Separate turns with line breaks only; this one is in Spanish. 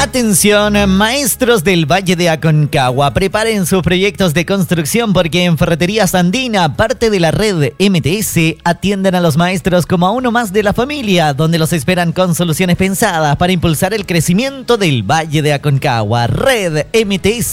Atención, maestros del Valle de Aconcagua, preparen sus proyectos de construcción porque en Ferreterías Andina, parte de la red MTS, atienden a los maestros como a uno más de la familia, donde los esperan con soluciones pensadas para impulsar el crecimiento del Valle de Aconcagua. Red MTS.